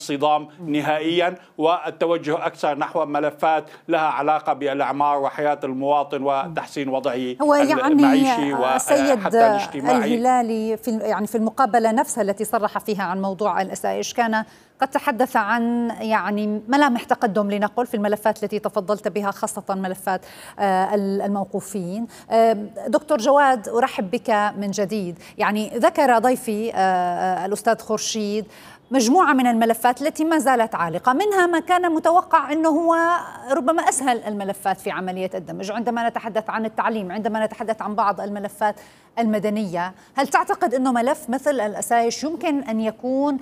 الصدام نهائيا والتوجه أكثر نحو ملفات لها علاقة بالإعمار وحياة المواطن وتحسين وضعه المعيشي وحتى الاجتماعي. الهلالي في المقابلة نفسها التي صرح فيها عن موضوع الأسائش كان قد تحدث عن ملامح تقدم لنقل في الملفات التي تفضلت بها، خاصة ملفات الموقوفين. دكتور جواد، أرحب بك من جديد. ذكر ضيفي الأستاذ خورشيد مجموعة من الملفات التي ما زالت عالقة، منها ما كان متوقع أنه هو ربما أسهل الملفات في عملية الدمج، عندما نتحدث عن التعليم، عندما نتحدث عن بعض الملفات المدنية. هل تعتقد أنه ملف مثل الأسائش يمكن أن يكون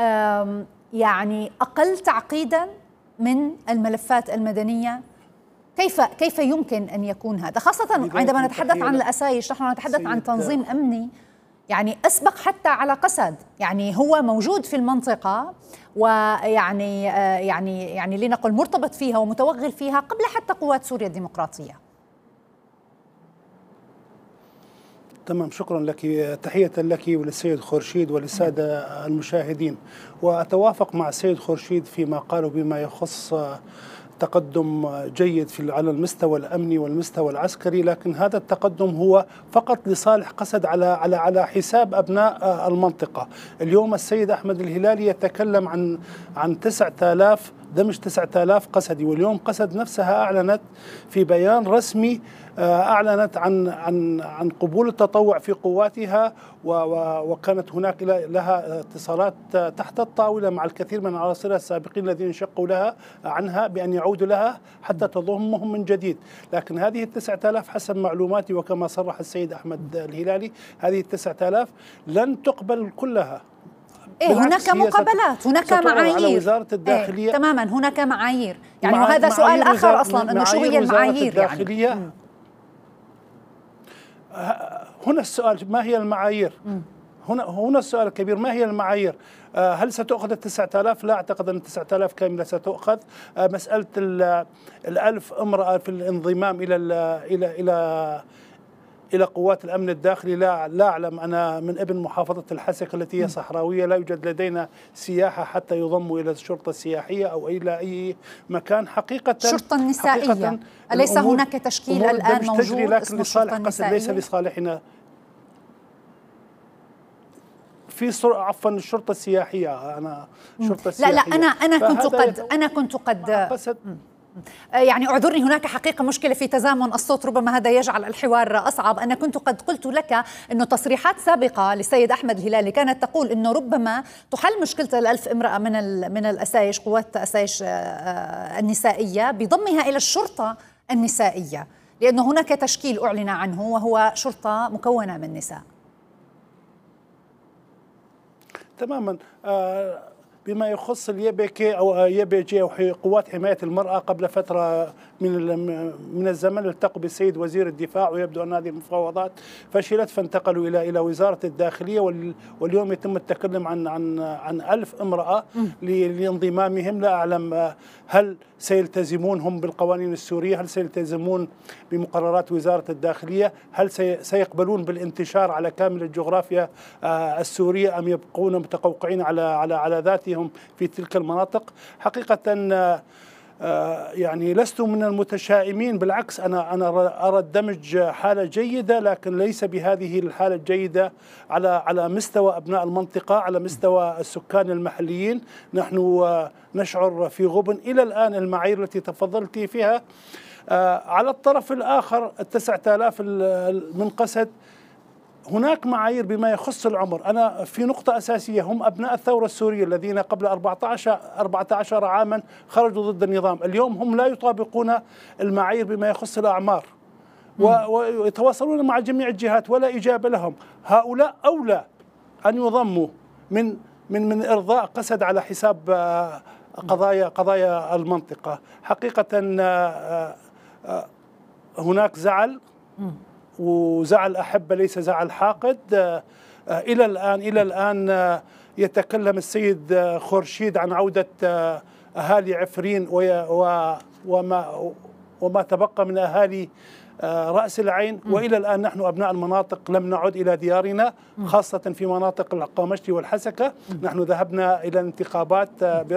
أقل تعقيدا من الملفات المدنية؟ كيف يمكن أن يكون هذا، خاصة عندما نتحدث عن الأسائش نحن نتحدث عن تنظيم أمني أسبق حتى على قسد، هو موجود في المنطقة لنقل مرتبط فيها ومتوغل فيها قبل حتى قوات سوريا الديمقراطية. تمام، شكرا لك، تحية لك وللسيد خورشيد وللسادة المشاهدين. وأتوافق مع السيد خورشيد فيما قاله بما يخص تقدم جيد على المستوى الأمني والمستوى العسكري، لكن هذا التقدم هو فقط لصالح قسد على حساب أبناء المنطقة. اليوم السيد أحمد الهلالي يتكلم عن 9000 دمج 9000 قسدي، واليوم قسد نفسها أعلنت في بيان رسمي أعلنت عن قبول التطوع في قواتها، وكانت هناك لها اتصالات تحت الطاولة مع الكثير من عناصرها السابقين الذين شقوا لها عنها بأن يعودوا لها حتى تضمهم من جديد. لكن هذه 9000 حسب معلوماتي وكما صرح السيد أحمد الهلالي، هذه 9000 لن تقبل كلها. هناك مقابلات، هناك معايير على وزارة الداخلية. تماما، هناك معايير، وهذا سؤال آخر أصلا، أنه شو هي المعايير هنا السؤال ما هي المعايير؟ هنا السؤال الكبير، ما هي المعايير؟ هل ستؤخذ 9000؟ لا أعتقد أن 9000 كاملة ستؤخذ. مسألة 1000 امرأة في الانضمام إلى قوات الأمن الداخلي، لا أعلم. أنا من ابن محافظة الحسكة التي هي صحراوية، لا يوجد لدينا سياحة حتى يضموا إلى الشرطة السياحية أو إلى أي مكان. حقيقة الشرطة النسائية، أليس هناك تشكيل الآن موجود لكن لصالح قسد ليس لصالحنا. عفوا الشرطة السياحية، أنا شرطة السياحية. لا أنا كنت قد أعذرني، هناك حقيقة مشكلة في تزامن الصوت، ربما هذا يجعل الحوار أصعب. أنا كنت قد قلت لك أنه تصريحات سابقة للسيد أحمد الهلالي كانت تقول أنه ربما تحل مشكلة 1000 امرأة من الأسائش، قوات أسائش النسائية، بضمها إلى الشرطة النسائية، لأنه هناك تشكيل أعلن عنه وهو شرطة مكونة من نساء. تماما. بما يخص اليبكي أو يبجي أو قوات حماية المرأة، قبل فترة من الزمن التقوا بالسيد وزير الدفاع، ويبدو أن هذه المفاوضات فشلت فانتقلوا إلى وزارة الداخلية، واليوم يتم التكلم عن 1000 امرأة لانضمامهم. لا أعلم هل سيلتزمون هم بالقوانين السورية، هل سيلتزمون بمقررات وزارة الداخلية، هل سيقبلون بالانتشار على كامل الجغرافيا السورية، أم يبقون متقوقعين على ذاتهم في تلك المناطق. حقيقة لست من المتشائمين، بالعكس أنا أرى الدمج حالة جيدة، لكن ليس بهذه الحالة الجيدة على مستوى أبناء المنطقة، على مستوى السكان المحليين. نحن نشعر في غبن إلى الآن. المعايير التي تفضلت فيها على الطرف الآخر 9000 من قسد، هناك معايير بما يخص العمر. أنا في نقطة أساسية، هم أبناء الثورة السورية الذين قبل 14 عاما خرجوا ضد النظام. اليوم هم لا يطابقون المعايير بما يخص الأعمار، ويتواصلون مع جميع الجهات ولا إجابة لهم. هؤلاء أولى أن يضموا من إرضاء قسد على حساب قضايا المنطقة. حقيقة هناك زعل، وزعل أحبة ليس زعل حاقد. إلى الآن يتكلم السيد خورشيد عن عودة أهالي عفرين وما تبقى من أهالي رأس العين، وإلى الآن نحن أبناء المناطق لم نعد إلى ديارنا، خاصة في مناطق القامشلي والحسكة. نحن ذهبنا إلى الانتخابات